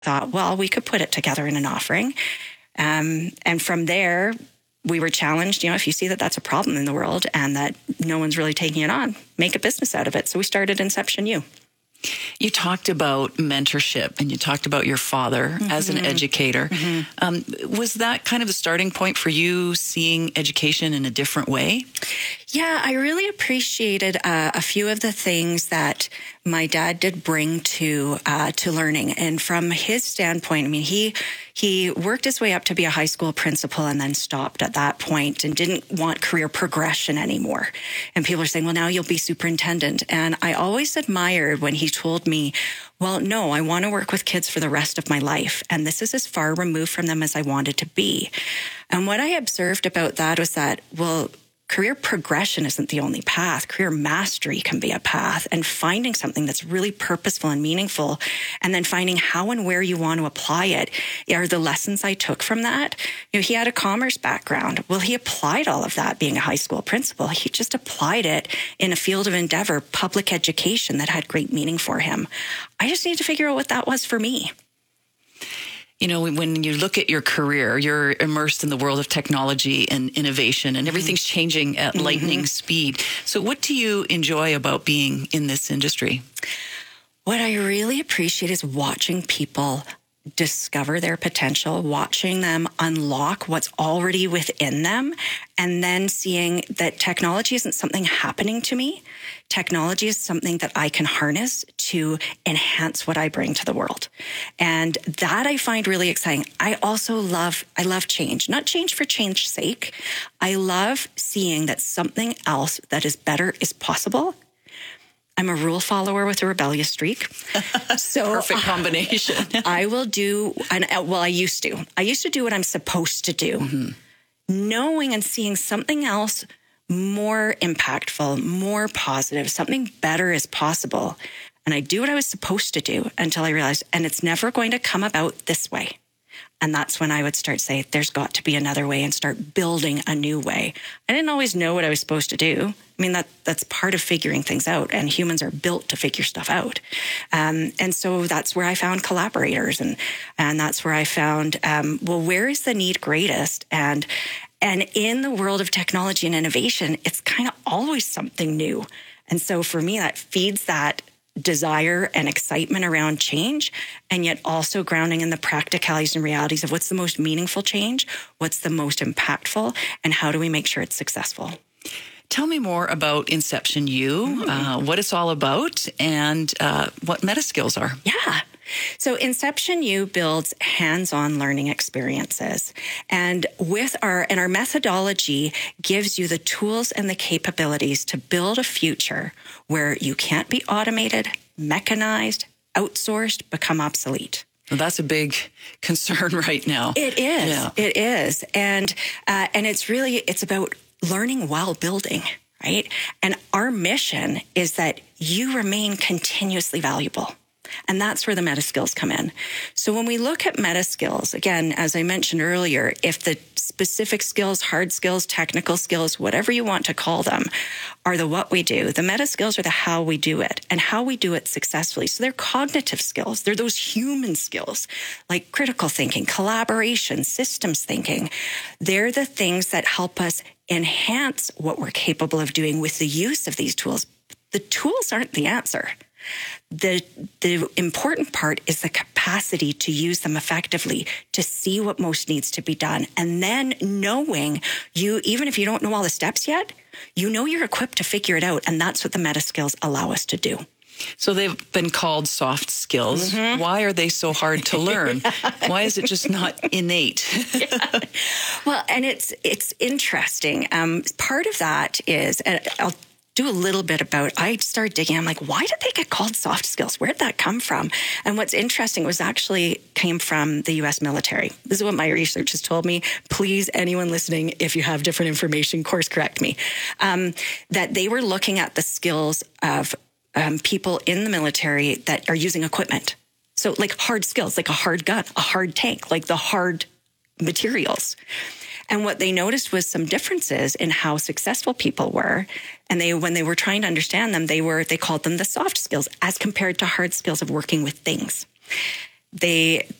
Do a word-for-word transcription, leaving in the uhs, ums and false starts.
thought, well, we could put it together in an offering. Um, and from there, we were challenged, you know, if you see that that's a problem in the world and that no one's really taking it on, make a business out of it. So we started Inception U. You talked about mentorship and you talked about your father mm-hmm. as an educator. Mm-hmm. Um, was that kind of the starting point for you seeing education in a different way? Yeah, I really appreciated uh, a few of the things that my dad did bring to uh, to learning. And from his standpoint, I mean, he he worked his way up to be a high school principal and then stopped at that point and didn't want career progression anymore. And people are saying, well, now you'll be superintendent. And I always admired when he told me, well, no, I want to work with kids for the rest of my life. And this is as far removed from them as I wanted to be. And what I observed about that was that, well, career progression isn't the only path. Career mastery can be a path, and finding something that's really purposeful and meaningful, and then finding how and where you want to apply it are the lessons I took from that. You know, he had a commerce background. Well, he applied all of that being a high school principal. He just applied it in a field of endeavor, public education, that had great meaning for him. I just need to figure out what that was for me. You know, when you look at your career, you're immersed in the world of technology and innovation, and everything's changing at mm-hmm. lightning speed. So what do you enjoy about being in this industry? What I really appreciate is watching people discover their potential, watching them unlock what's already within them, and then seeing that technology isn't something happening to me. Technology is something that I can harness to enhance what I bring to the world. And that I find really exciting. I also love, I love change, not change for change's sake. I love seeing that something else that is better is possible. I'm a rule follower with a rebellious streak. So perfect combination. I will do, and well, I used to. I used to do what I'm supposed to do, mm-hmm. knowing and seeing something else more impactful, more positive, something better is possible. And I do what I was supposed to do until I realized, and it's never going to come about this way. And that's when I would start to say, there's got to be another way, and start building a new way. I didn't always know what I was supposed to do. I mean, that that's part of figuring things out, and humans are built to figure stuff out. Um, and so that's where I found collaborators, and and that's where I found, um, well, where is the need greatest? And and in the world of technology and innovation, it's kind of always something new. And so for me, that feeds that desire and excitement around change, and yet also grounding in the practicalities and realities of what's the most meaningful change, what's the most impactful, and how do we make sure it's successful. Tell me more about Inception U, mm-hmm. uh, what it's all about, and uh, what MetaSkills are. Yeah. So Inception U builds hands-on learning experiences, and with our and our methodology gives you the tools and the capabilities to build a future where you can't be automated, mechanized, outsourced, become obsolete. Well, that's a big concern right now. It is. Yeah. It is, and uh, and it's really it's about learning while building, right? And our mission is that you remain continuously valuable. And that's where the MetaSkills come in. So when we look at MetaSkills, again, as I mentioned earlier, if the specific skills, hard skills, technical skills, whatever you want to call them, are the what we do, the MetaSkills are the how we do it and how we do it successfully. So they're cognitive skills. They're those human skills like critical thinking, collaboration, systems thinking. They're the things that help us enhance what we're capable of doing with the use of these tools. The tools aren't the answer. The the important part is the capacity to use them effectively, to see what most needs to be done. And then knowing you, even if you don't know all the steps yet, you know you're equipped to figure it out. And that's what the MetaSkills allow us to do. So they've been called soft skills. Mm-hmm. Why are they so hard to learn? Why is it just not innate? Yeah. Well, and it's it's interesting. Um, part of that is, and I'll do a little bit about, I started digging. I'm like, why did they get called soft skills? Where did that come from? And what's interesting was actually came from the U S military. This is what my research has told me. Please, anyone listening, if you have different information, course correct me. Um, that they were looking at the skills of um, people in the military that are using equipment. So like hard skills, like a hard gun, a hard tank, like the hard materials. And what they noticed was some differences in how successful people were. And they, when they were trying to understand them, they were, they called them the soft skills as compared to hard skills of working with things. they